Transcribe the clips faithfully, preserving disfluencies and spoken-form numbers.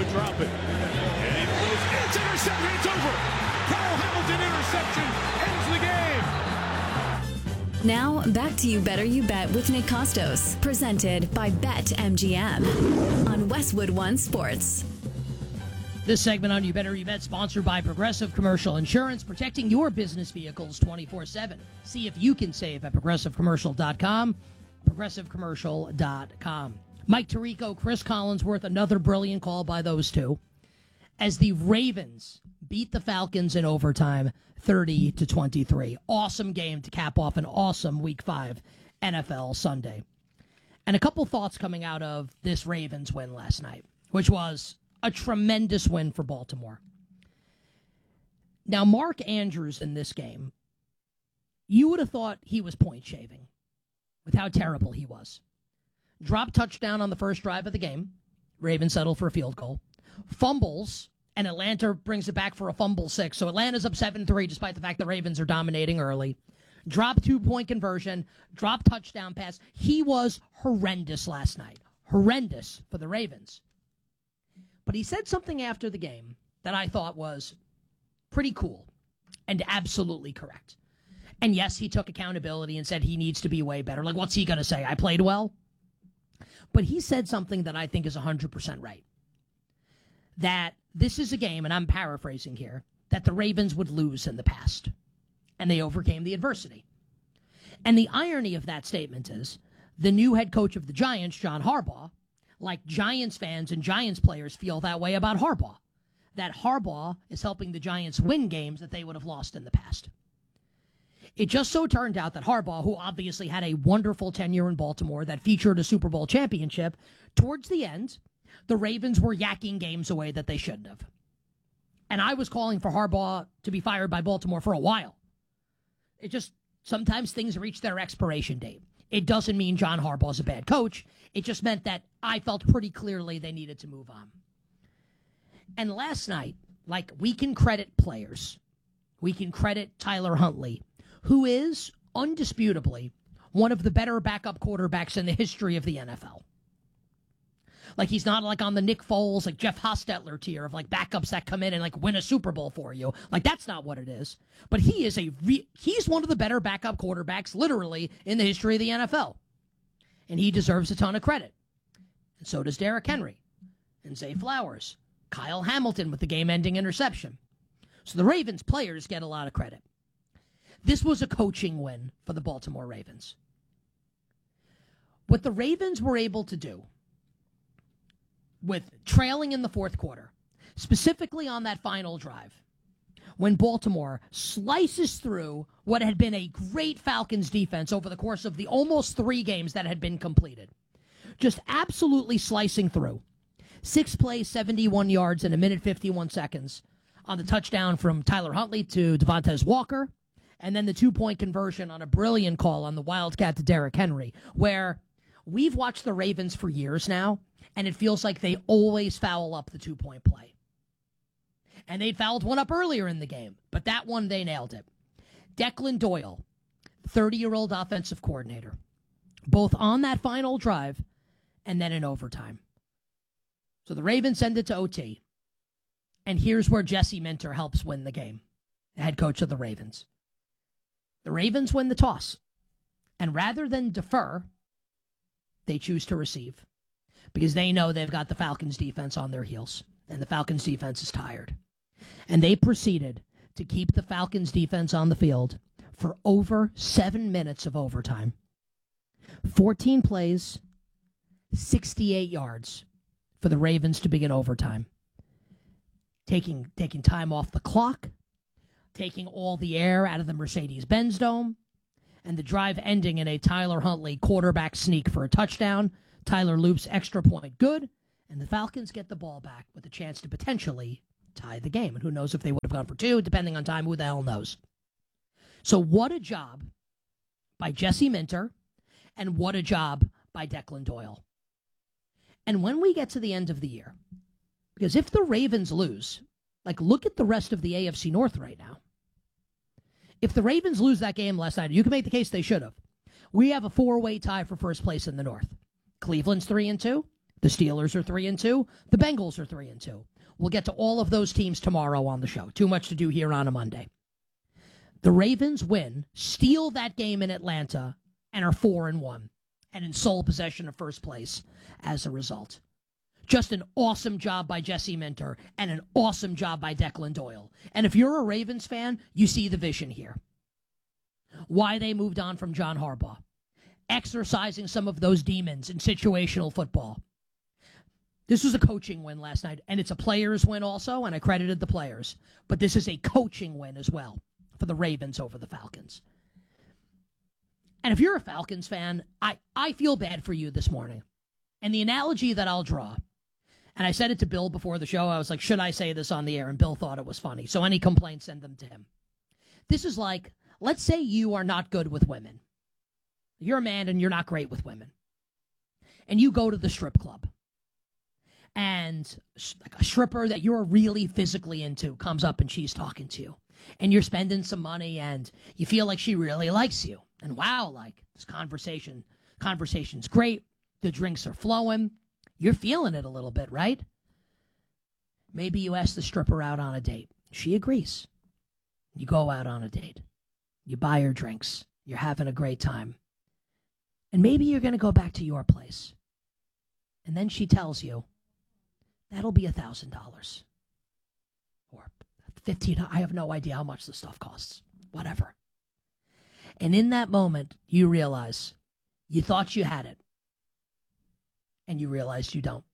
drop it. And he throws. It's intercepted. It's over. Kyle Hamilton interception ends the game. Now, back to You Better You Bet with Nick Costos, presented by BetMGM on Westwood One Sports. This segment on You Better You Bet, sponsored by Progressive Commercial Insurance, protecting your business vehicles twenty-four seven. See if you can save at progressive commercial dot com, progressive commercial dot com. Mike Tirico, Chris Collinsworth, another brilliant call by those two, as the Ravens beat the Falcons in overtime thirty to twenty-three. Awesome game to cap off an awesome Week five N F L Sunday. And a couple thoughts coming out of this Ravens win last night, which was a tremendous win for Baltimore. Now, Mark Andrews in this game, you would have thought he was point shaving with how terrible he was. Drop touchdown on the first drive of the game. Ravens settle for a field goal. Fumbles, and Atlanta brings it back for a fumble six. So Atlanta's up seven three despite the fact the Ravens are dominating early. Drop two-point conversion. Drop touchdown pass. He was horrendous last night. Horrendous for the Ravens. But he said something after the game that I thought was pretty cool and absolutely correct. And yes, he took accountability and said he needs to be way better. Like, what's he going to say? I played well? But he said something that I think is one hundred percent right. That this is a game, and I'm paraphrasing here, that the Ravens would lose in the past. And they overcame the adversity. And the irony of that statement is the new head coach of the Giants, John Harbaugh, like Giants fans and Giants players feel that way about Harbaugh. That Harbaugh is helping the Giants win games that they would have lost in the past. It just so turned out that Harbaugh, who obviously had a wonderful tenure in Baltimore that featured a Super Bowl championship, towards the end, the Ravens were yakking games away that they shouldn't have. And I was calling for Harbaugh to be fired by Baltimore for a while. It just, sometimes things reach their expiration date. It doesn't mean John Harbaugh's a bad coach. It just meant that I felt pretty clearly they needed to move on. And last night, like, we can credit players. We can credit Tyler Huntley, who is undisputably one of the better backup quarterbacks in the history of the N F L. Like, he's not like on the Nick Foles, like Jeff Hostetler tier of like backups that come in and like win a Super Bowl for you. Like, that's not what it is. But he is a re- he's one of the better backup quarterbacks literally in the history of the N F L. And he deserves a ton of credit. And so does Derrick Henry and Zay Flowers, Kyle Hamilton with the game-ending interception. So the Ravens players get a lot of credit. This was a coaching win for the Baltimore Ravens. What the Ravens were able to do with trailing in the fourth quarter, specifically on that final drive, when Baltimore slices through what had been a great Falcons defense over the course of the almost three games that had been completed. Just absolutely slicing through. Six plays, seventy-one yards in a minute fifty-one seconds on the touchdown from Tyler Huntley to Devontae Walker, and then the two-point conversion on a brilliant call on the Wildcat to Derrick Henry, where we've watched the Ravens for years now, and it feels like they always foul up the two-point play. And they'd fouled one up earlier in the game, but that one, they nailed it. Declan Doyle, thirty-year-old offensive coordinator, both on that final drive and then in overtime. So the Ravens send it to O T. And here's where Jesse Minter helps win the game, the head coach of the Ravens. The Ravens win the toss. And rather than defer, they choose to receive. Because they know they've got the Falcons defense on their heels. And the Falcons defense is tired. And they proceeded to keep the Falcons defense on the field for over seven minutes of overtime. fourteen plays, sixty-eight yards for the Ravens to begin overtime. Taking, taking time off the clock, taking all the air out of the Mercedes-Benz Dome, and the drive ending in a Tyler Huntley quarterback sneak for a touchdown. Tyler loops extra point good, and the Falcons get the ball back with a chance to potentially tie the game. And who knows if they would have gone for two, depending on time, who the hell knows. So what a job by Jesse Minter, and what a job by Declan Doyle. And when we get to the end of the year, because if the Ravens lose, like, look at the rest of the A F C North right now. If the Ravens lose that game last night, you can make the case they should have. We have a four-way tie for first place in the North. Cleveland's three and two, The Steelers are three and two. The Bengals are three and two. We'll get to all of those teams tomorrow on the show. Too much to do here on a Monday. The Ravens win, steal that game in Atlanta, and are four and one, and in sole possession of first place as a result. Just an awesome job by Jesse Minter and an awesome job by Declan Doyle. And if you're a Ravens fan, you see the vision here. Why they moved on from John Harbaugh. Exercising some of those demons in situational football. This was a coaching win last night, and it's a players win also, and I credited the players. But this is a coaching win as well for the Ravens over the Falcons. And if you're a Falcons fan, I, I feel bad for you this morning. And the analogy that I'll draw, and I said it to Bill before the show, I was like, should I say this on the air? And Bill thought it was funny. So any complaints, send them to him. This is like, let's say you are not good with women. You're a man and you're not great with women. And you go to the strip club. And like a stripper that you're really physically into comes up and she's talking to you. And you're spending some money and you feel like she really likes you. And wow, like this conversation, conversation's great. The drinks are flowing. You're feeling it a little bit, right? Maybe you ask the stripper out on a date. She agrees. You go out on a date. You buy her drinks. You're having a great time. And maybe you're going to go back to your place. And then she tells you, that'll be one thousand dollars. Or fifteen dollars. I have no idea how much the stuff costs. Whatever. And in that moment, you realize you thought you had it. And you realize you don't.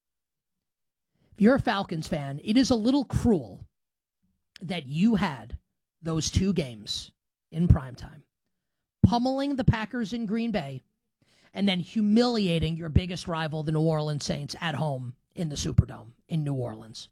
If you're a Falcons fan, it is a little cruel that you had those two games in primetime, pummeling the Packers in Green Bay, and then humiliating your biggest rival, the New Orleans Saints, at home in the Superdome in New Orleans.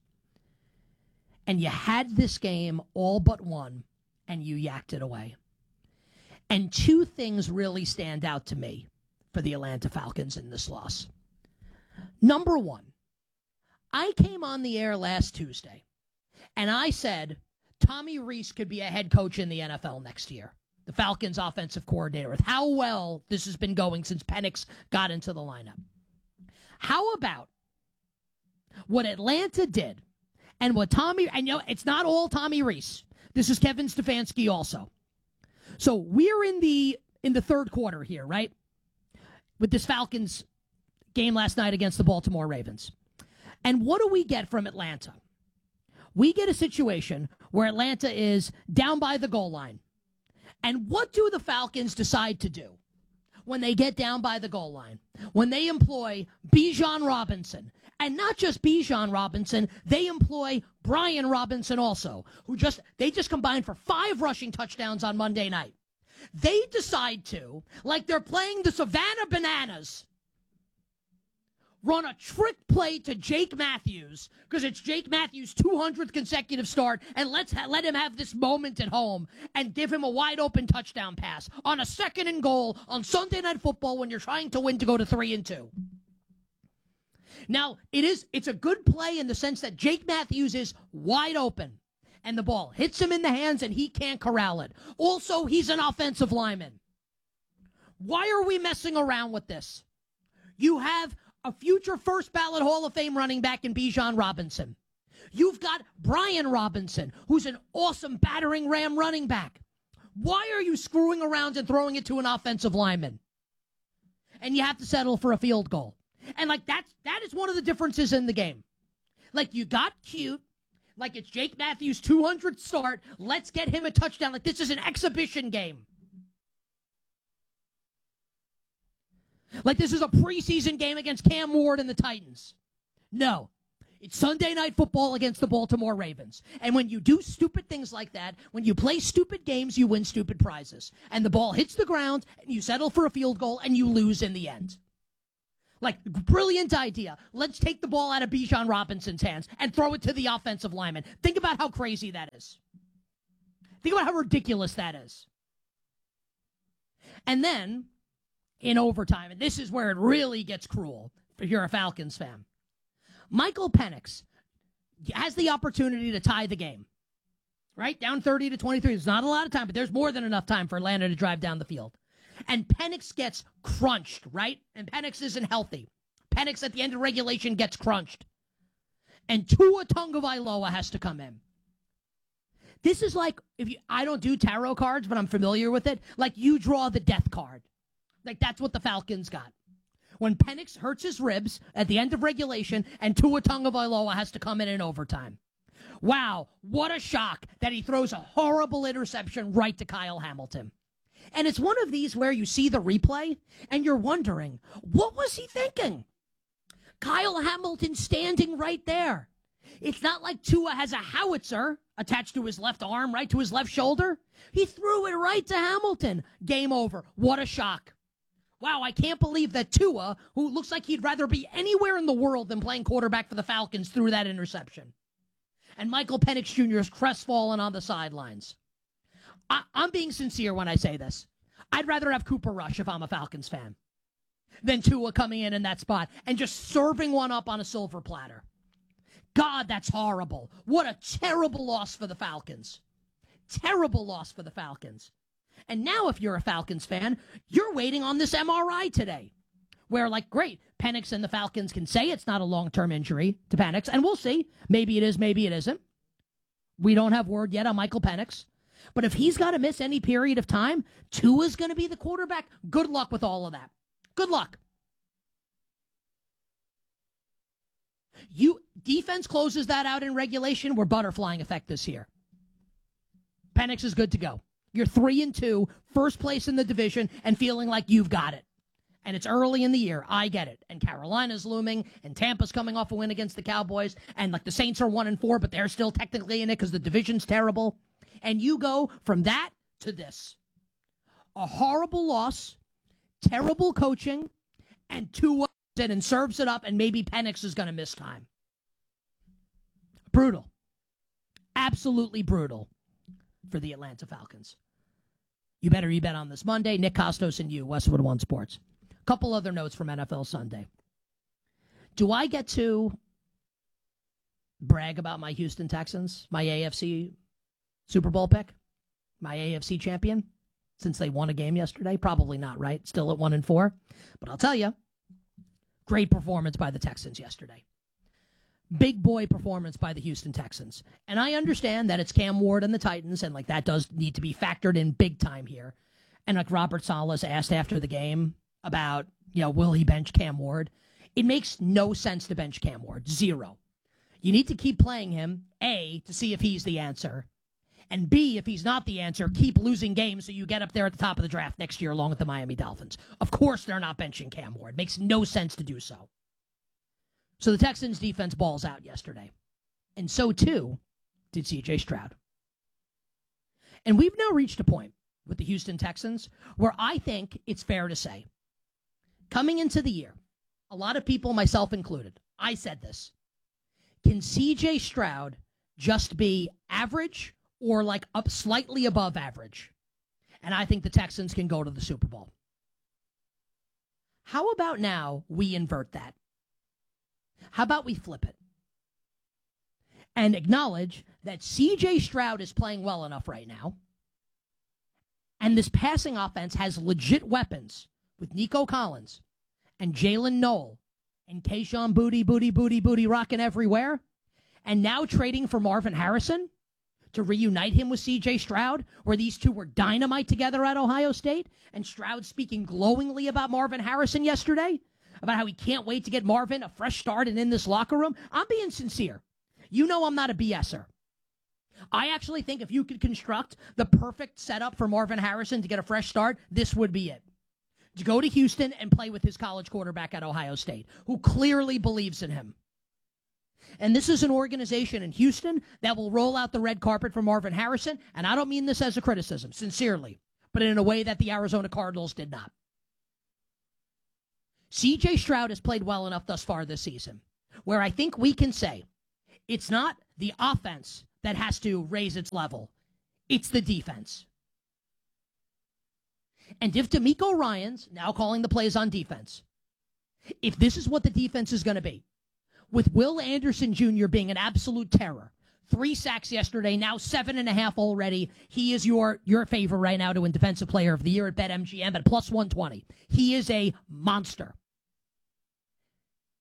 And you had this game all but one, and you yacked it away. And two things really stand out to me for the Atlanta Falcons in this loss. Number one, I came on the air last Tuesday, and I said Tommy Rees could be a head coach in the N F L next year, the Falcons offensive coordinator, with how well this has been going since Penix got into the lineup. How about what Atlanta did and what Tommy, and you know, it's not all Tommy Rees. This is Kevin Stefanski also. So we're in the in the third quarter here, right? With this Falcons game last night against the Baltimore Ravens. And what do we get from Atlanta? We get a situation where Atlanta is down by the goal line. And what do the Falcons decide to do when they get down by the goal line? When they employ Bijan Robinson. And not just Bijan Robinson, they employ Brian Robinson also, who just, they just combined for five rushing touchdowns on Monday night. They decide to, like they're playing the Savannah Bananas, run a trick play to Jake Matthews, because it's Jake Matthews' two hundredth consecutive start, and let's ha- let him have this moment at home and give him a wide-open touchdown pass on a second and goal on Sunday Night Football when you're trying to win to go to three and two. Now, it is it's a good play in the sense that Jake Matthews is wide open, and the ball hits him in the hands, and he can't corral it. Also, he's an offensive lineman. Why are we messing around with this? You have a future first ballot Hall of Fame running back in Bijan Robinson. You've got Brian Robinson, who's an awesome battering ram running back. Why are you screwing around and throwing it to an offensive lineman? And you have to settle for a field goal. And like that's that is one of the differences in the game. Like you got cute, like it's Jake Matthews' two hundredth start. Let's get him a touchdown. Like this is an exhibition game. Like this is a preseason game against Cam Ward and the Titans. No. It's Sunday Night Football against the Baltimore Ravens. And when you do stupid things like that, when you play stupid games, you win stupid prizes. And the ball hits the ground, and you settle for a field goal, and you lose in the end. Like, brilliant idea. Let's take the ball out of Bijan Robinson's hands and throw it to the offensive lineman. Think about how crazy that is. Think about how ridiculous that is. And then, in overtime, and this is where it really gets cruel if you're a Falcons fan, Michael Penix has the opportunity to tie the game. Right? Down thirty to twenty-three. There's not a lot of time, but there's more than enough time for Atlanta to drive down the field. And Penix gets crunched, right? And Penix isn't healthy. Penix at the end of regulation gets crunched. And Tua Tagovailoa has to come in. This is like, if you, I don't do tarot cards, but I'm familiar with it. Like you draw the death card. Like that's what the Falcons got. When Penix hurts his ribs at the end of regulation and Tua Tagovailoa has to come in in overtime. Wow, what a shock that he throws a horrible interception right to Kyle Hamilton. And it's one of these where you see the replay and you're wondering, what was he thinking? Kyle Hamilton standing right there. It's not like Tua has a howitzer attached to his left arm, right to his left shoulder. He threw it right to Hamilton. Game over. What a shock. Wow, I can't believe that Tua, who looks like he'd rather be anywhere in the world than playing quarterback for the Falcons, threw that interception. And Michael Penix Junior is crestfallen on the sidelines. I- I'm being sincere when I say this. I'd rather have Cooper Rush if I'm a Falcons fan than Tua coming in in that spot and just serving one up on a silver platter. God, that's horrible. What a terrible loss for the Falcons. Terrible loss for the Falcons. And now if you're a Falcons fan, you're waiting on this M R I today. Where, like, great, Penix and the Falcons can say it's not a long-term injury to Penix, and we'll see. Maybe it is, maybe it isn't. We don't have word yet on Michael Penix. But if he's got to miss any period of time, Tua's going to be the quarterback. Good luck with all of that. Good luck. You defense closes that out in regulation. We're butterflying effect this year. Penix is good to go. You're three and two, first place in the division, and feeling like you've got it. And it's early in the year. I get it. And Carolina's looming, and Tampa's coming off a win against the Cowboys, and like the Saints are one and four, but they're still technically in it because the division's terrible. And you go from that to this. A horrible loss, terrible coaching, and Tua it and serves it up, and maybe Penix is going to miss time. Brutal. Absolutely brutal for the Atlanta Falcons. You better you bet on this Monday. Nick Costos and you, Westwood One Sports. A couple other notes from N F L Sunday. Do I get to brag about my Houston Texans, my A F C Super Bowl pick, my A F C champion, since they won a game yesterday? Probably not, right? Still at one and four. But I'll tell you, great performance by the Texans yesterday. Big boy performance by the Houston Texans. And I understand that it's Cam Ward and the Titans, and like that does need to be factored in big time here. And like Robert Salas asked after the game about, you know, will he bench Cam Ward? It makes no sense to bench Cam Ward. Zero. You need to keep playing him, A, to see if he's the answer. And B, if he's not the answer, keep losing games so you get up there at the top of the draft next year along with the Miami Dolphins. Of course they're not benching Cam Ward. Makes no sense to do so. So the Texans defense balls out yesterday. And so too did C J Stroud. And we've now reached a point with the Houston Texans where I think it's fair to say, coming into the year, a lot of people, myself included, I said this. Can C J Stroud just be average or like up slightly above average? And I think the Texans can go to the Super Bowl. How about now we invert that? How about we flip it? And acknowledge that C J Stroud is playing well enough right now. And this passing offense has legit weapons with Nico Collins and Jalen Noel and Kayshon Boutte, Booty, Booty, Booty rocking everywhere. And now trading for Marvin Harrison to reunite him with C J Stroud, where these two were dynamite together at Ohio State, and Stroud speaking glowingly about Marvin Harrison yesterday, about how he can't wait to get Marvin a fresh start and in this locker room. I'm being sincere. You know I'm not a BSer. I actually think if you could construct the perfect setup for Marvin Harrison to get a fresh start, this would be it. To go to Houston and play with his college quarterback at Ohio State, who clearly believes in him. And this is an organization in Houston that will roll out the red carpet for Marvin Harrison, and I don't mean this as a criticism, sincerely, but in a way that the Arizona Cardinals did not. C J Stroud has played well enough thus far this season, where I think we can say it's not the offense that has to raise its level. It's the defense. And if DeMeco Ryans, now calling the plays on defense, if this is what the defense is going to be, with Will Anderson Junior being an absolute terror, three sacks yesterday, now seven and a half already, he is your, your favorite right now to win Defensive Player of the Year at BetMGM at plus one twenty. He is a monster.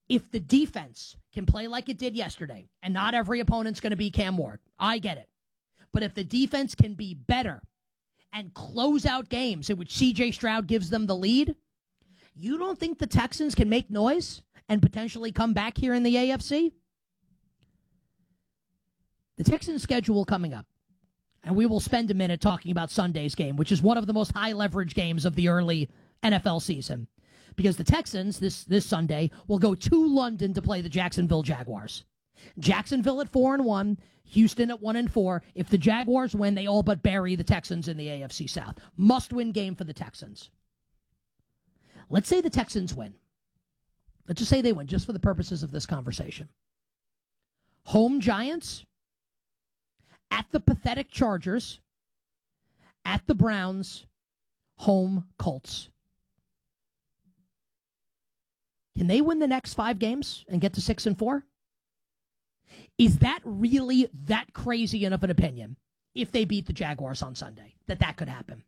If the defense can play like it did yesterday, and not every opponent's going to be Cam Ward, I get it. But if the defense can be better and close out games in which C J Stroud gives them the lead, you don't think the Texans can make noise and potentially come back here in the A F C? The Texans' schedule coming up, and we will spend a minute talking about Sunday's game, which is one of the most high-leverage games of the early N F L season, because the Texans, this, this Sunday, will go to London to play the Jacksonville Jaguars. Jacksonville at four and one, Houston at one and four. If the Jaguars win, they all but bury the Texans in the A F C South. Must-win game for the Texans. Let's say the Texans win. Let's just say they win, just for the purposes of this conversation. Home Giants, at the pathetic Chargers, at the Browns, home Colts. Can they win the next five games and get to six and four? Is that really that crazy enough an opinion if they beat the Jaguars on Sunday, that that could happen?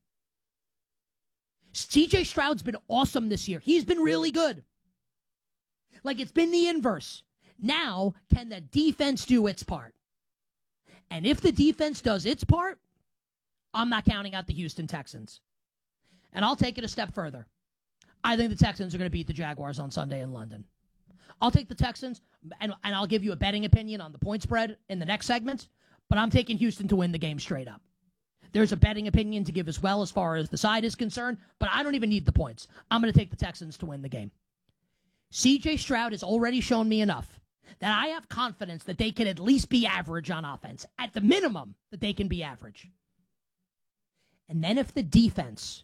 C J Stroud's been awesome this year. He's been really good. Like, it's been the inverse. Now, can the defense do its part? And if the defense does its part, I'm not counting out the Houston Texans. And I'll take it a step further. I think the Texans are going to beat the Jaguars on Sunday in London. I'll take the Texans, and, and I'll give you a betting opinion on the point spread in the next segment, but I'm taking Houston to win the game straight up. There's a betting opinion to give as well as far as the side is concerned, but I don't even need the points. I'm going to take the Texans to win the game. C J Stroud has already shown me enough that I have confidence that they can at least be average on offense. At the minimum, that they can be average. And then if the defense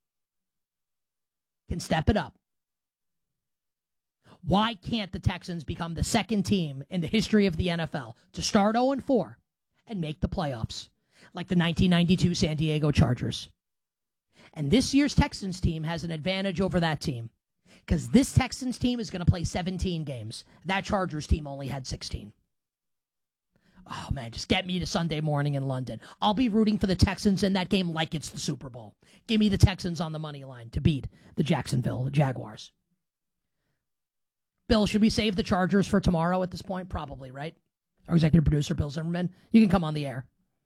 can step it up, why can't the Texans become the second team in the history of the N F L to start oh and four and make the playoffs, like the nineteen ninety-two San Diego Chargers? And this year's Texans team has an advantage over that team, because this Texans team is going to play seventeen games. That Chargers team only had sixteen. Oh, man, just get me to Sunday morning in London. I'll be rooting for the Texans in that game like it's the Super Bowl. Give me the Texans on the money line to beat the Jacksonville Jaguars. Bill, should we save the Chargers for tomorrow at this point? Probably, right? Our executive producer, Bill Zimmerman. You can come on the air.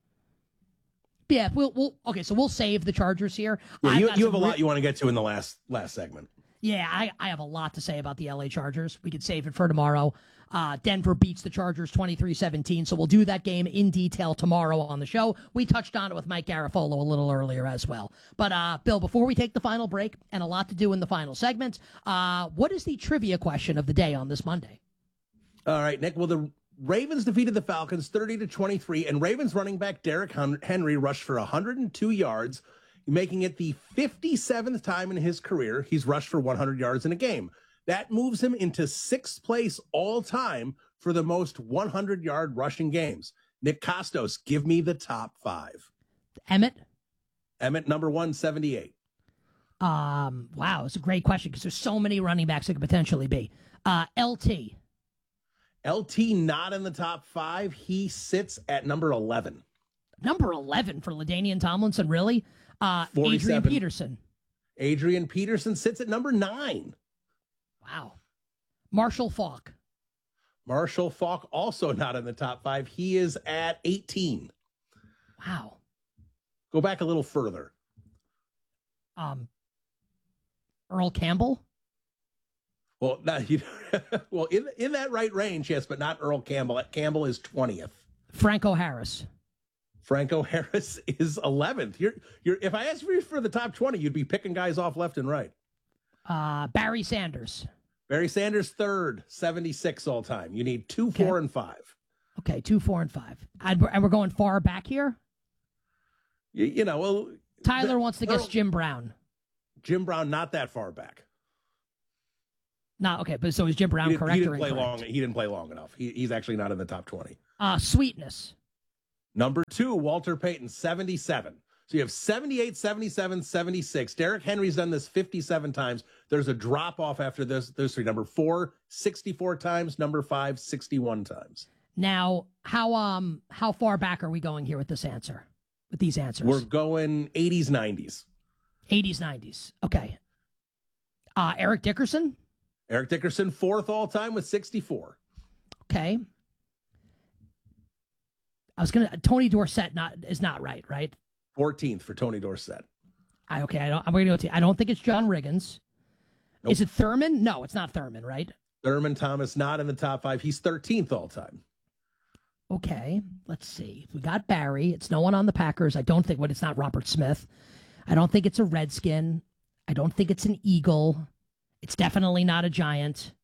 Yeah, we'll, we'll okay, so we'll save the Chargers here. Yeah, you, you have a lot you want to get to in the last last segment. Yeah, I, I have a lot to say about the L A Chargers. We could save it for tomorrow. Uh, Denver beats the Chargers twenty-three seventeen, so we'll do that game in detail tomorrow on the show. We touched on it with Mike Garafolo a little earlier as well. But, uh, Bill, before we take the final break, and a lot to do in the final segment, uh, what is the trivia question of the day on this Monday? All right, Nick. Well, the Ravens defeated the Falcons thirty to twenty-three, and Ravens running back Derrick Henry rushed for one hundred two yards, making it the fifty-seventh time in his career he's rushed for one hundred yards in a game. That moves him into sixth place all time for the most hundred-yard rushing games. Nick Kostos, give me the top five. Emmett? Emmett, number one, seventy-eight. Um, wow, it's a great question because there's so many running backs it could potentially be. Uh, L T. L T not in the top five. He sits at number eleven. Number eleven for LaDainian Tomlinson, really? Uh, Adrian Peterson. Adrian Peterson sits at number nine. Wow. Marshall Faulk. Marshall Faulk also not in the top five. He is at eighteen. Wow. Go back a little further. Um, Earl Campbell. Well, not, you know, well, in in that right range, yes, but not Earl Campbell. Campbell is twentieth. Franco Harris. Franco Harris is eleventh. You're you're. If I asked you for the top twenty, you'd be picking guys off left and right. Uh, Barry Sanders. Barry Sanders third, seventy-six all time. You need two, okay. four, and five. Okay, two, four, and five. And we're, and we're going far back here. You, you know, well, Tyler the, wants to guess Jim Brown. Jim Brown, not that far back. No, okay, but so is Jim Brown he correct he or didn't play incorrect? long. He didn't play long enough. He, he's actually not in the top twenty. Uh, Sweetness. Number two, Walter Payton, seventy-seven. So you have seventy-eight, seventy-seven, seventy-six. Derrick Henry's done this fifty-seven times. There's a drop off after this. Those three. Number four, sixty-four times. Number five, sixty-one times. Now, how um how far back are we going here with this answer? With these answers? We're going eighties, nineties. eighties, nineties. Okay. Uh, Eric Dickerson? Eric Dickerson, fourth all-time with sixty-four. Okay. I was going to, Tony Dorsett not is not right, right? fourteenth for Tony Dorsett. I, okay, I don't, I'm going to go to, I don't think it's John Riggins. Nope. Is it Thurman? No, it's not Thurman, right? Thurman Thomas not in the top five. He's thirteenth all-time. Okay, let's see. We got Barry. It's no one on the Packers. I don't think, what, it's not Robert Smith. I don't think it's a Redskin. I don't think it's an Eagle. It's definitely not a Giant.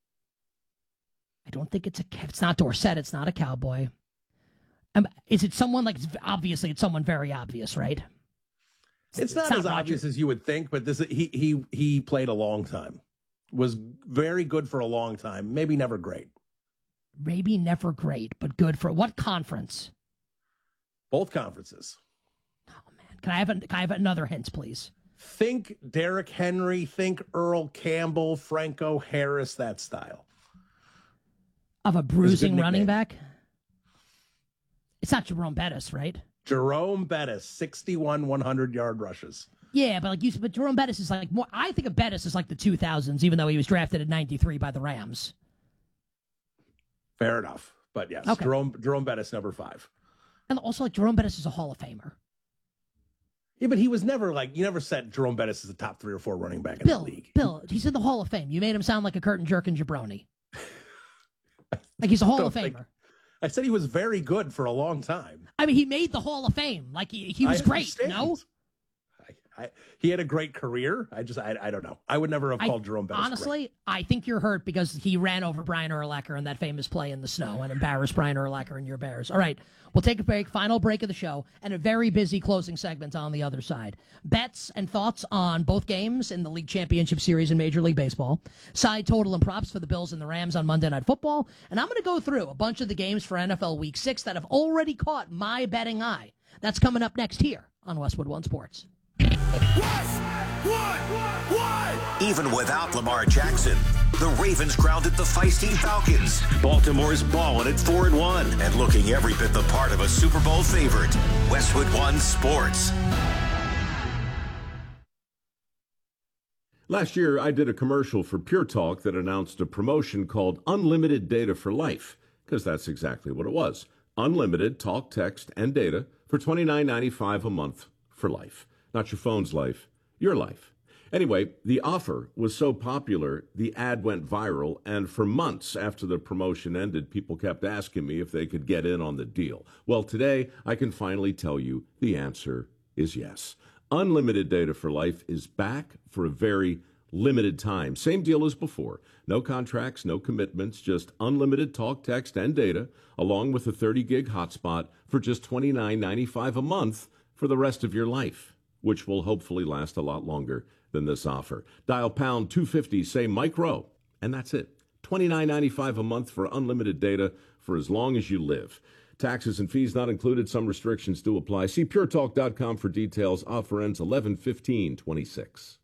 I don't think it's a, it's not Dorsett. It's not a Cowboy. Um, is it someone like, obviously it's someone very obvious, right? It's, it's not, it's not as Roger. obvious as you would think, but this he he he played a long time. Was very good for a long time. Maybe never great. Maybe never great, but good for what conference? Both conferences. Oh man, can I have a, can I have another hint, please? Think Derrick Henry. Think Earl Campbell, Franco Harris. That style of a bruising running back. It's not Jerome Bettis, right? Jerome Bettis, sixty-one hundred-yard rushes. Yeah, but like you said, but Jerome Bettis is like more. I think of Bettis as like the two thousands, even though he was drafted at ninety-three by the Rams. Fair enough, but yes, okay. Jerome Jerome Bettis, number five, and also like Jerome Bettis is a Hall of Famer. Yeah, but he was never like you never said Jerome Bettis is the top three or four running back in Bill, the league. Bill, he's in the Hall of Fame. You made him sound like a curtain jerking jabroni. Like he's a Hall of Famer. Think... I said he was very good for a long time. I mean, he made the Hall of Fame. Like, he, he was great, no? I, I, he had a great career. I just, I, I don't know. I would never have called I, Jerome Bettis Honestly, great. I think you're hurt because he ran over Brian Urlacher in that famous play in the snow and embarrassed Brian Urlacher and your Bears. All right, we'll take a break, final break of the show, and a very busy closing segment on the other side. Bets and thoughts on both games in the League Championship Series in Major League Baseball. Side total and props for the Bills and the Rams on Monday Night Football. And I'm going to go through a bunch of the games for N F L Week six that have already caught my betting eye. That's coming up next here on Westwood One Sports. Even without Lamar Jackson, the Ravens grounded the feisty Falcons. Baltimore's balling at four and one and looking every bit the part of a Super Bowl favorite. Westwood One Sports. Last year, I did a commercial for Pure Talk that announced a promotion called Unlimited Data for Life, because that's exactly what it was. Unlimited talk, text, and data for twenty-nine ninety-five a month for life. Not your phone's life, your life. Anyway, the offer was so popular, the ad went viral, and for months after the promotion ended, people kept asking me if they could get in on the deal. Well, today, I can finally tell you the answer is yes. Unlimited Data for Life is back for a very limited time. Same deal as before. No contracts, no commitments, just unlimited talk, text, and data, along with a thirty gig hotspot for just twenty-nine ninety-five a month for the rest of your life, which will hopefully last a lot longer than this offer. Dial pound two fifty, say Mike Rowe, and that's it. twenty-nine ninety-five a month for unlimited data for as long as you live. Taxes and fees not included. Some restrictions do apply. See pure talk dot com for details. Offer ends eleven fifteen twenty-six.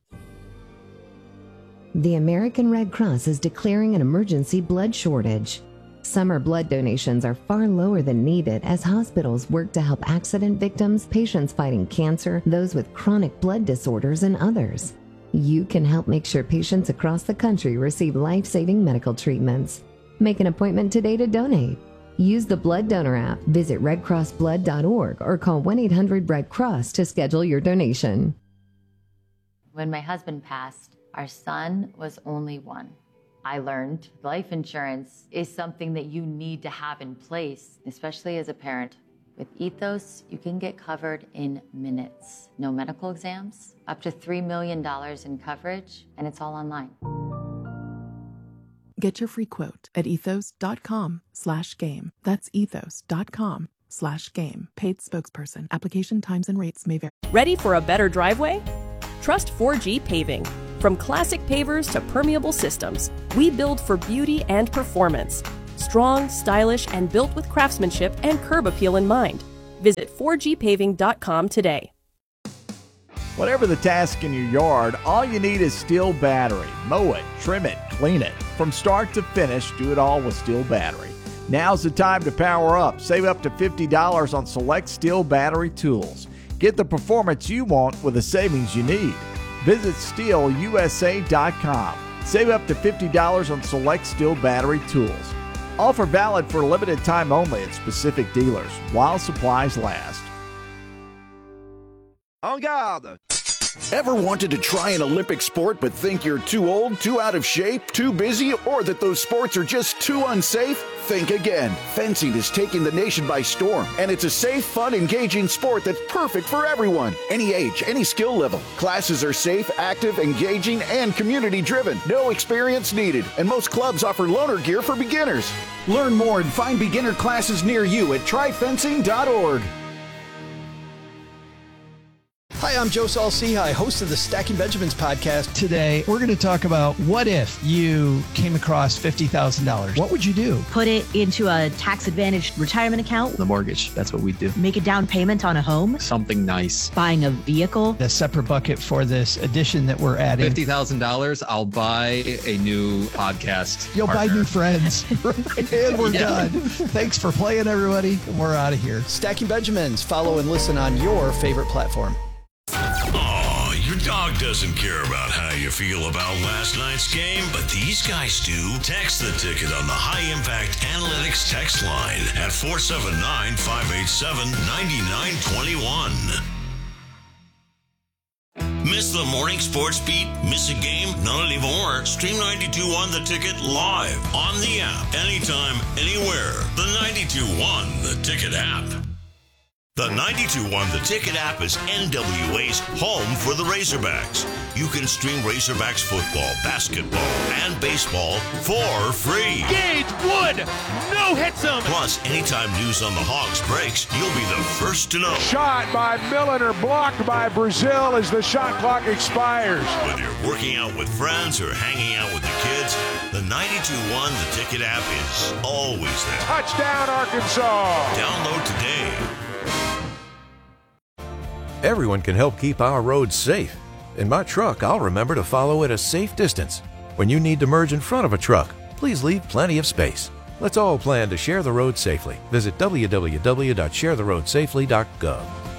The American Red Cross is declaring an emergency blood shortage. Summer blood donations are far lower than needed as hospitals work to help accident victims, patients fighting cancer, those with chronic blood disorders, and others. You can help make sure patients across the country receive life-saving medical treatments. Make an appointment today to donate. Use the Blood Donor app, visit red cross blood dot org, or call one eight hundred red cross to schedule your donation. When my husband passed, our son was only one. I learned life insurance is something that you need to have in place, especially as a parent. With Ethos, you can get covered in minutes. No medical exams, up to three million dollars in coverage, and it's all online. Get your free quote at ethos dot com slash game. That's ethos dot com slash game. Paid spokesperson. Application times and rates may vary. Ready for a better driveway? Trust four G Paving. From classic pavers to permeable systems, we build for beauty and performance. Strong, stylish, and built with craftsmanship and curb appeal in mind. Visit four G paving dot com today. Whatever the task in your yard, all you need is Steel Battery. Mow it, trim it, clean it. From start to finish, do it all with Steel Battery. Now's the time to power up. Save up to fifty dollars on select Steel Battery tools. Get the performance you want with the savings you need. Visit steel u s a dot com. Save up to fifty dollars on select Stihl battery tools. Offer valid for a limited time only at specific dealers while supplies last. En garde! Ever wanted to try an Olympic sport but think you're too old, too out of shape, too busy, or that those sports are just too unsafe? Think again. Fencing is taking the nation by storm, and it's a safe, fun, engaging sport that's perfect for everyone. Any age, any skill level. Classes are safe, active, engaging, and community-driven. No experience needed, and most clubs offer loaner gear for beginners. Learn more and find beginner classes near you at try fencing dot org. Hi, I'm Joe Saul-Sehy, host of the Stacking Benjamins podcast. Today, we're going to talk about what if you came across fifty thousand dollars? What would you do? Put it into a tax-advantaged retirement account. The mortgage, that's what we do. Make a down payment on a home. Something nice. Buying a vehicle. A separate bucket for this addition that we're adding. fifty thousand dollars, I'll buy a new podcast You'll partner. buy new friends. And we're Yeah. done. Thanks for playing, everybody. We're out of here. Stacking Benjamins. Follow and listen on your favorite platform. Oh, your dog doesn't care about how you feel about last night's game, but these guys do. Text the ticket on the High Impact Analytics text line at four seven nine, five eight seven, nine nine two one. Miss the morning sports beat? Miss a game? Not anymore. Stream ninety-two one The Ticket live on the app, anytime, anywhere. The ninety-two one The Ticket app. The ninety-two one The Ticket app is N W A's home for the Razorbacks. You can stream Razorbacks football, basketball, and baseball for free. Gage Wood, no hits him. Plus, anytime news on the Hogs breaks, you'll be the first to know. Shot by Milliner, blocked by Brazil as the shot clock expires. Whether you're working out with friends or hanging out with the kids, the ninety-two one The Ticket app is always there. Touchdown, Arkansas. Download today. Everyone can help keep our roads safe. In my truck, I'll remember to follow at a safe distance. When you need to merge in front of a truck, please leave plenty of space. Let's all plan to share the road safely. Visit w w w dot share the road safely dot gov.